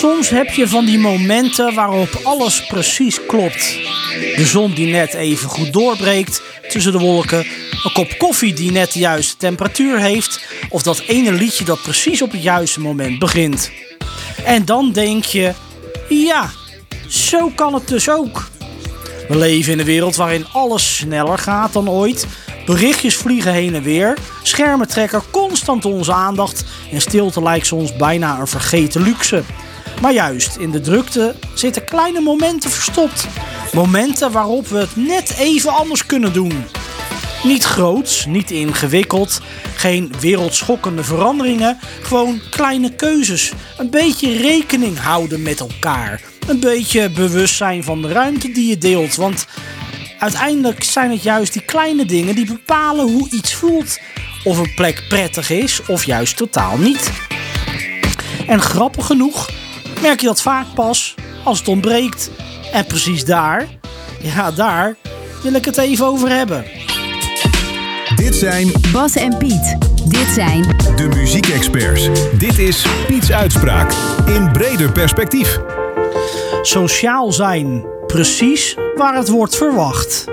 Soms heb je van die momenten waarop alles precies klopt. De zon die net even goed doorbreekt tussen de wolken. Een kop koffie die net de juiste temperatuur heeft. Of dat ene liedje dat precies op het juiste moment begint. En dan denk je, ja, zo kan het dus ook. We leven in een wereld waarin alles sneller gaat dan ooit. Berichtjes vliegen heen en weer. Schermen trekken constant onze aandacht. En stilte lijkt soms bijna een vergeten luxe. Maar juist in de drukte zitten kleine momenten verstopt. Momenten waarop we het net even anders kunnen doen. Niet groots, niet ingewikkeld. Geen wereldschokkende veranderingen. Gewoon kleine keuzes. Een beetje rekening houden met elkaar. Een beetje bewustzijn van de ruimte die je deelt. Want uiteindelijk zijn het juist die kleine dingen die bepalen hoe iets voelt. Of een plek prettig is of juist totaal niet. En grappig genoeg merk je dat vaak pas als het ontbreekt. En precies daar wil ik het even over hebben. Dit zijn Bas en Piet. Dit zijn de muziekexperts. Dit is Piets Uitspraak in breder perspectief. Sociaal zijn, precies waar het wordt verwacht.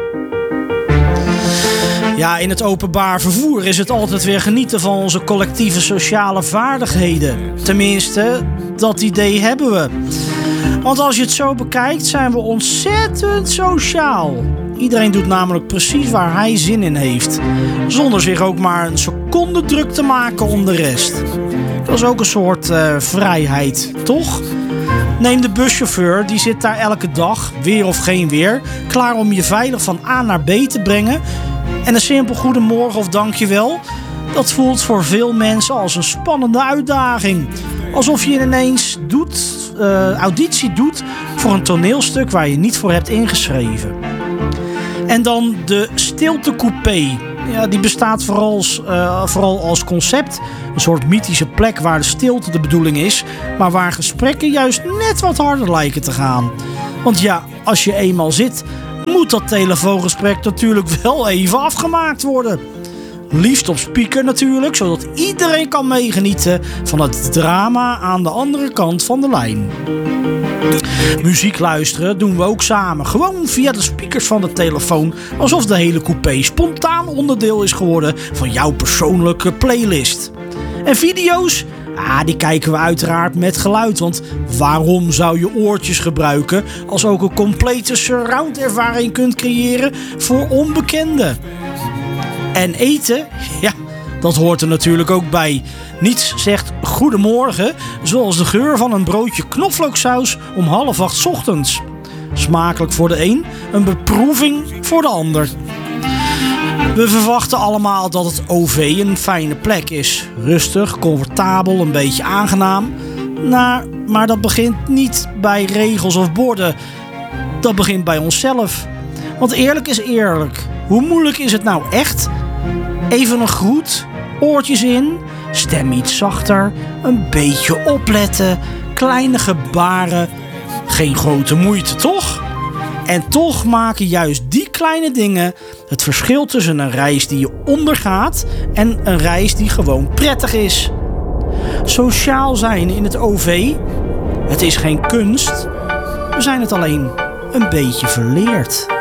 Ja, in het openbaar vervoer is het altijd weer genieten van onze collectieve sociale vaardigheden. Tenminste, dat idee hebben we. Want als je het zo bekijkt, zijn we ontzettend sociaal. Iedereen doet namelijk precies waar hij zin in heeft. Zonder zich ook maar een seconde druk te maken om de rest. Dat is ook een soort vrijheid, toch? Neem de buschauffeur, die zit daar elke dag, weer of geen weer, klaar om je veilig van A naar B te brengen. En een simpel goedemorgen of dankjewel, dat voelt voor veel mensen als een spannende uitdaging. Alsof je ineens auditie doet voor een toneelstuk waar je niet voor hebt ingeschreven. En dan de stiltecoupé. Ja, die bestaat vooral als concept. Een soort mythische plek waar de stilte de bedoeling is, maar waar gesprekken juist net wat harder lijken te gaan. Want ja, als je eenmaal zit, moet dat telefoongesprek natuurlijk wel even afgemaakt worden. Liefst op speaker natuurlijk, zodat iedereen kan meegenieten van het drama aan de andere kant van de lijn. Muziek luisteren doen we ook samen, gewoon via de speakers van de telefoon, alsof de hele coupé spontaan onderdeel is geworden van jouw persoonlijke playlist. En video's? Die kijken we uiteraard met geluid, want waarom zou je oortjes gebruiken als ook een complete surround ervaring kunt creëren voor onbekenden? En eten, ja, dat hoort er natuurlijk ook bij. Niets zegt goedemorgen, zoals de geur van een broodje knoflooksaus om 7:30 ochtends. Smakelijk voor de een beproeving voor de ander. We verwachten allemaal dat het OV een fijne plek is. Rustig, comfortabel, een beetje aangenaam. Maar dat begint niet bij regels of borden. Dat begint bij onszelf. Want eerlijk is eerlijk. Hoe moeilijk is het nou echt? Even een groet, oortjes in, stem iets zachter, een beetje opletten, kleine gebaren. Geen grote moeite, toch? En toch maken juist die kleine dingen het verschil tussen een reis die je ondergaat en een reis die gewoon prettig is. Sociaal zijn in het OV, het is geen kunst, we zijn het alleen een beetje verleerd.